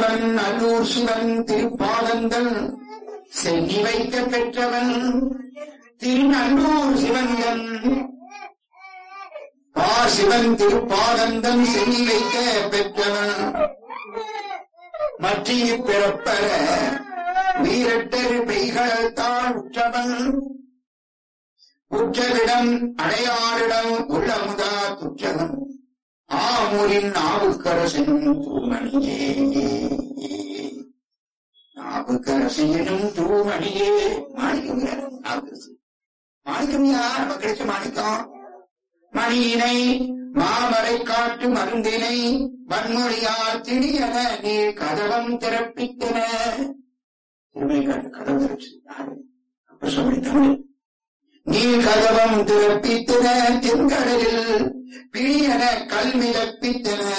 பெற்றவன் நல்லூர் சிவன் திருப்பாதங்கள் சென்னி வைக்க பெற்றவன் திருநல்லூர் சிவன்கள் சிவன் திருப்பாதந்தன் சென்னி வைக்க பெற்றவன் மற்றிய பிறப்பர வீரட்டரு பெய்கள் தான் உற்றவன் உற்றவிடம் அடையாரிடம் உள்ளமுதா துற்றவன் ஆமூரின் நாவுக்கரசனும் தூமணியே நாவுக்கரசனும் தூமணியே மாணிக்கம் மாணிக்கம் யார் நம்ம கிடைச்ச மாணிக்கம் மணியினை மாமரை காட்டு மருந்தினை வன்மொழியார் திணியன நீர் கதவம் திறப்பித்தன கதவு திறப்பு நீர் கதவம் திறப்பித்தன தென்கடலில் பிணியன கல்மிதப்பித்தன